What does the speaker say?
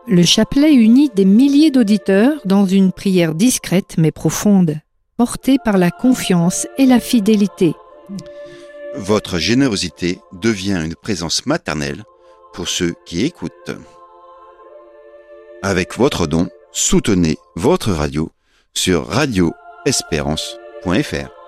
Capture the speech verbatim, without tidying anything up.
Le chapelet unit des milliers d'auditeurs dans une prière discrète mais profonde, portée par la confiance et la fidélité. Votre générosité devient une présence maternelle pour ceux qui écoutent. Avec votre don, soutenez votre radio sur radio espérance point f r.